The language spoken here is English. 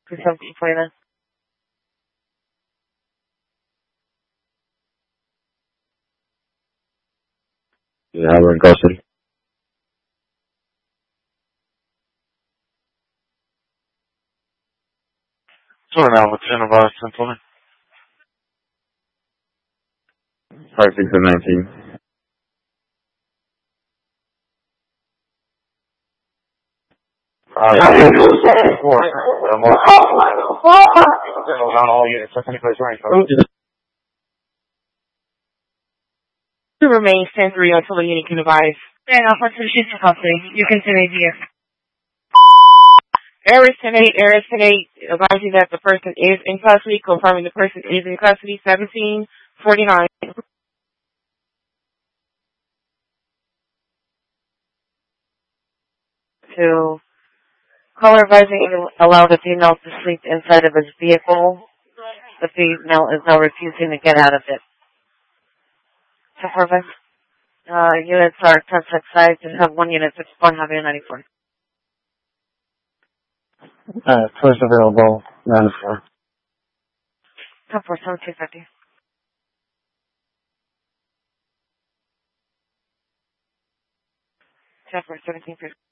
For something for you. Yeah, we're in custody. Sorry now, Lieutenant Vice Gentleman. 5619. Of course. On all units. That's any place range. To remain stand 3 until the unit can advise. And offer to the shooting custody. You can send a here. Aris 10-8, advising that the person is in custody, confirming the person is in custody, 1749. To caller advising allow the female to sleep inside of his vehicle. The female is now refusing to get out of it. Supervise. Units are 10-6 size and have 1 unit 61 Highway 94. First available, 94. 10-4-7-250. 10-4-17-50.